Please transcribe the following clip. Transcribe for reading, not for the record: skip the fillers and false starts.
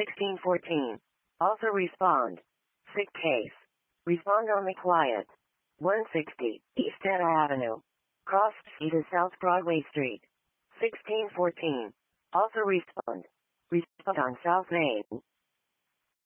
1614. Also respond. Sick case. Respond only quiet. 160 East Anna Avenue. Cross Street to South Broadway Street. 1614. Also respond. Respond on South Main.